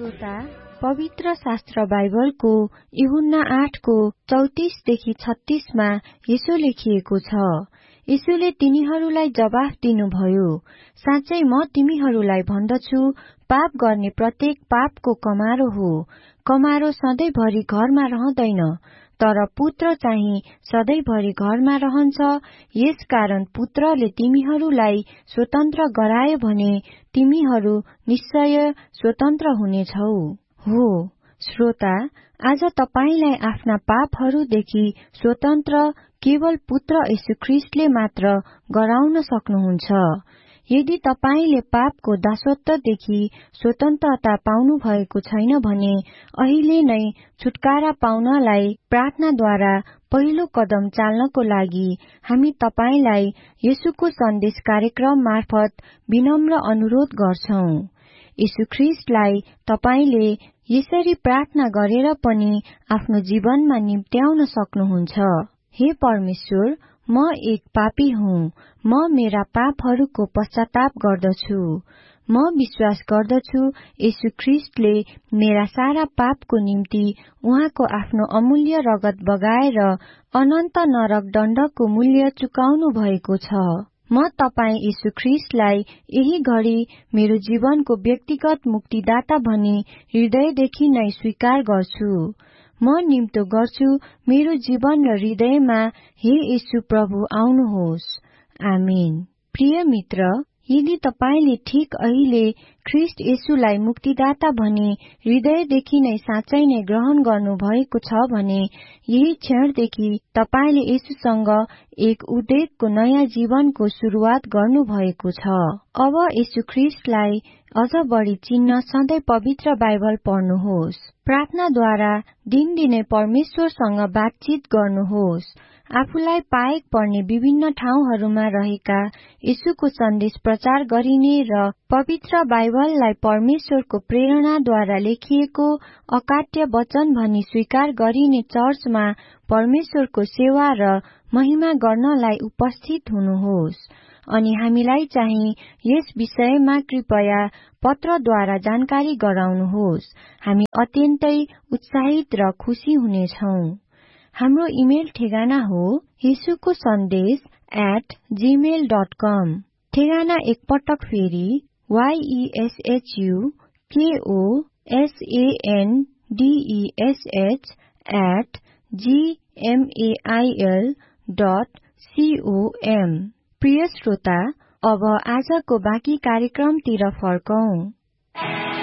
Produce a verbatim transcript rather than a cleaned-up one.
श्रोता, पवित्र शास्त्र बाइबलको यूहन्ना आठको चौतिसदेखि छत्तीसमा यसो लेखिएको छ। यीशुले तिनीहरूलाई जवाफ दिनुभयो, साँच्चै म तिमीहरूलाई भन्दछु, पाप गर्ने प्रत्येक पापको कमारो हो। कमारो सधैँभरि घरमा रहँदैन, तर पुत्र चाहिँ सधैँभरि घरमा रहन्छ। यसकारण पुत्रले तिमीहरूलाई स्वतन्त्र गरायो भने तिमीहरू निश्चय स्वतन्त्र हुनेछौ। हो श्रोता, आज तपाईलाई आफ्ना पापहरूदेखि स्वतन्त्र केवल पुत्र येशू ख्रीष्टले मात्र गराउन सक्नुहुन्छ। यदि तपाईले पापको दासत्वदेखि स्वतन्त्रता पाउनु भएको छैन भने अहिले नै छुटकारा पाउनलाई प्रार्थनाद्वारा पहिलो कदम चाल्नको लागि हामी तपाईलाई येशूको सन्देश कार्यक्रम मार्फत विनम्र अनुरोध गर्छौं। येशू ख्रीष्टलाई तपाईले यसरी प्रार्थना गरेर पनि आफ्नो जीवनमा निम्त्याउन सक्नुहुन्छ। हे परमेश्वर, म एक पापी हुँ। म मेरा पापहरूको पश्चाताप गर्दछु। म विश्वास गर्दछु येशू ख्रीष्टले मेरा सारा पापको निम्ति उहाँको आफ्नो अमूल्य रगत बगाएर अनन्त नरक दण्डको मूल्य चुकाउनु भएको छ। म तपाईं येशू ख्रीष्टलाई यही घडी मेरो जीवनको व्यक्तिगत मुक्तिदाता भनी हृदयदेखि नै स्वीकार गर्छु। म निम्तो गर्छु, मेरो जीवन र हृदयमा हे येशू प्रभु आउनुहोस्। आमीन। प्रिय मित्र, यदि तपाईले ठिक अहिले ख्रीष्ट येशूलाई मुक्तिदाता भनी हृदयदेखि नै साँच्चै नै ग्रहण गर्नु भएको छ भने यही क्षणदेखि तपाईले येशूसँग एक उद्धारको नयाँ जीवनको सुरुवात गर्नु भएको छ। अब येशू ख्रीष्टलाई अझ बढी चिन्न सधैँ पवित्र बाइबल पढ्नुहोस्। प्रार्थनाद्वारा दिनदिनै परमेश्वरसँग बातचित गर्नुहोस्। आफूलाई पाएक पर्ने विभिन्न ठाउँहरूमा रहेका येशूको सन्देश प्रचार गरिने र पवित्र बाइबललाई परमेश्वरको प्रेरणाद्वारा लेखिएको अकाट्य वचन भनी स्वीकार गरिने चर्चमा परमेश्वरको सेवा र महिमा गर्नलाई उपस्थित हुनुहोस्। अनि हामीलाई चाहिँ यस विषयमा कृपया पत्रद्वारा जानकारी गराउनुहोस्। हामी अत्यन्तै उत्साहित र खुशी हुनेछौं। हाम्रो इमेल ठेगाना हो येशूको सन्देश एट जीमेल डट कम। ठेगाना एकपटक फेरि वाईएसएचयू केओ एसएनडीईएसएच एट जीएमएआईएल डट सीओएम। प्रिय श्रोता, अब आजको बाँकी कार्यक्रमतिर फर्कौं।